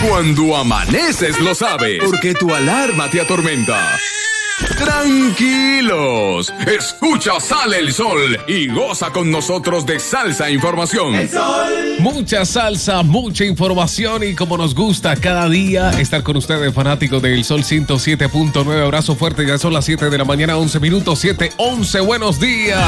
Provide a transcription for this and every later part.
Cuando amaneces lo sabes, porque tu alarma te atormenta. Tranquilos, escucha Sale el Sol y goza con nosotros de Salsa Información. El Sol. Mucha salsa, mucha información y como nos gusta cada día estar con ustedes, fanáticos del Sol 107.9. Abrazo fuerte, ya son las 7 de la mañana, 11 minutos, 7:11. Buenos días.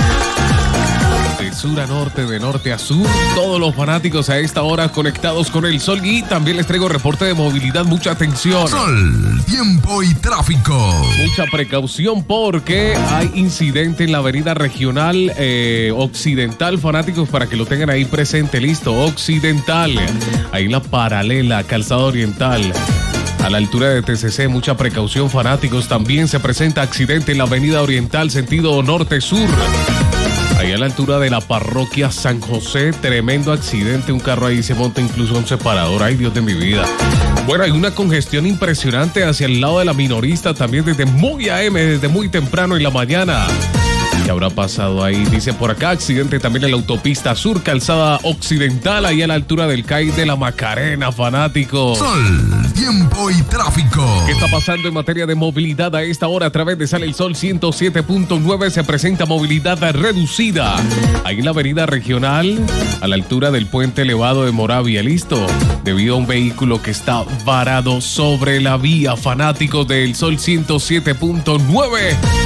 De sur a norte, de norte a sur, todos los fanáticos a esta hora conectados con el Sol y también les traigo reporte de movilidad. Mucha atención. Sol, tiempo y tráfico. Mucha precaución porque hay incidente en la avenida regional occidental, fanáticos, para que lo tengan ahí presente. Listo, occidental. Ahí la paralela, calzada oriental. A la altura de TCC, mucha precaución, fanáticos. También se presenta accidente en la avenida oriental, sentido norte-sur. Ahí a la altura de la parroquia San José, tremendo accidente, un carro ahí se monta incluso a un separador, ay Dios de mi vida. Bueno, hay una congestión impresionante hacia el lado de la minorista también desde muy AM, desde muy temprano en la mañana. ¿Qué habrá pasado ahí? Dice por acá, accidente también en la autopista sur, calzada occidental, ahí a la altura del CAI de la Macarena, fanáticos. Sol, tiempo y tráfico. ¿Qué está pasando en materia de movilidad a esta hora? A través de Sale el Sol 107.9 se presenta movilidad reducida. Ahí en la avenida regional, a la altura del puente elevado de Moravia, listo. Debido a un vehículo que está varado sobre la vía, fanáticos del Sol 107.9.